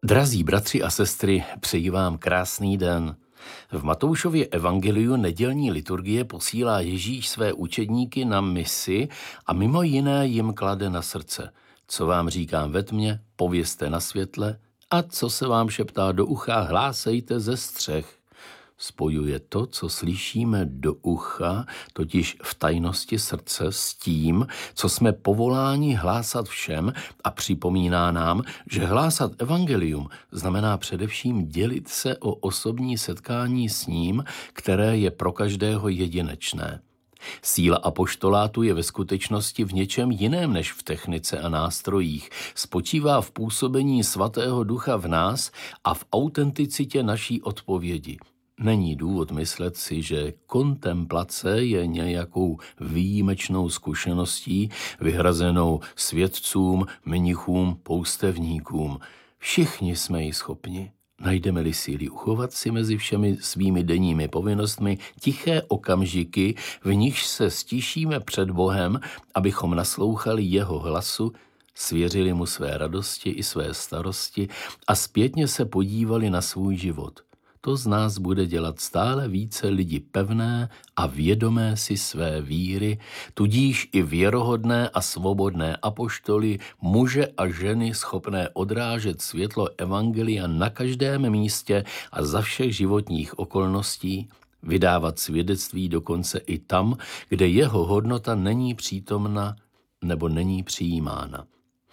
Drazí bratři a sestry, přeji vám krásný den. V Matoušově evangeliu nedělní liturgie posílá Ježíš své učedníky na misi a mimo jiné jim klade na srdce. Co vám říkám ve tmě, povězte na světle, a co se vám šeptá do ucha, hlásejte ze střech. Spojuje to, co slyšíme do ucha, totiž v tajnosti srdce, s tím, co jsme povoláni hlásat všem, a připomíná nám, že hlásat evangelium znamená především dělit se o osobní setkání s ním, které je pro každého jedinečné. Síla apoštolátu je ve skutečnosti v něčem jiném než v technice a nástrojích. Spočívá v působení Svatého Ducha v nás a v autenticitě naší odpovědi. Není důvod myslet si, že kontemplace je nějakou výjimečnou zkušeností vyhrazenou světcům, mnichům, poustevníkům. Všichni jsme ji schopni. Najdeme-li síly uchovat si mezi všemi svými denními povinnostmi tiché okamžiky, v nichž se stišíme před Bohem, abychom naslouchali jeho hlasu, svěřili mu své radosti i své starosti a zpětně se podívali na svůj život. To z nás bude dělat stále více lidi pevné a vědomé si své víry, tudíž i věrohodné a svobodné apoštoly, muže a ženy schopné odrážet světlo evangelia na každém místě a za všech životních okolností, vydávat svědectví dokonce i tam, kde jeho hodnota není přítomna nebo není přijímána.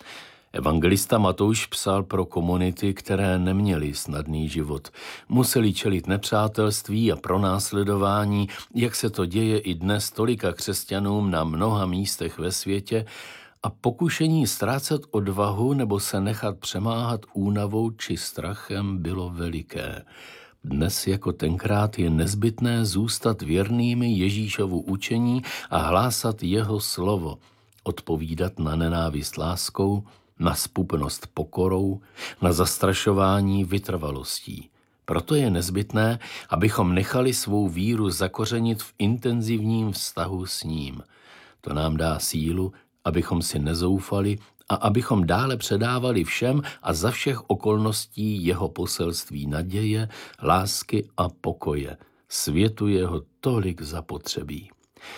Evangelista Matouš psal pro komunity, které neměly snadný život. Museli čelit nepřátelství a pronásledování, jak se to děje i dnes tolika křesťanům na mnoha místech ve světě, a pokušení ztrácet odvahu nebo se nechat přemáhat únavou či strachem bylo veliké. Dnes jako tenkrát je nezbytné zůstat věrnými Ježíšovu učení a hlásat jeho slovo, odpovídat na nenávist láskou, na zpupnost pokorou, na zastrašování vytrvalostí. Proto je nezbytné, abychom nechali svou víru zakořenit v intenzivním vztahu s ním. To nám dá sílu, abychom si nezoufali a abychom dále předávali všem a za všech okolností jeho poselství naděje, lásky a pokoje. Světu jeho tolik zapotřebí.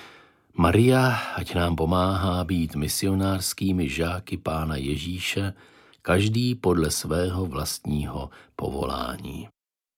Maria, ať nám pomáhá být misionářskými žáky Pána Ježíše, každý podle svého vlastního povolání.